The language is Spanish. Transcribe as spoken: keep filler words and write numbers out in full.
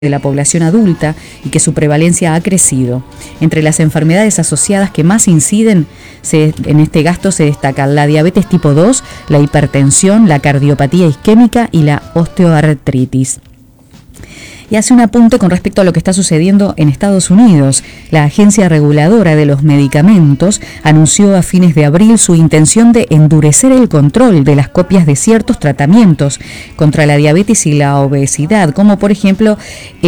de la población adulta y que su prevalencia ha crecido. Entre las enfermedades asociadas que más inciden se, en este gasto se destacan la diabetes tipo dos, la hipertensión, la cardiopatía isquémica y la osteoartritis. Y hace un apunte con respecto a lo que está sucediendo en Estados Unidos. La Agencia Reguladora de los Medicamentos anunció a fines de abril su intención de endurecer el control de las copias de ciertos tratamientos contra la diabetes y la obesidad, como por ejemplo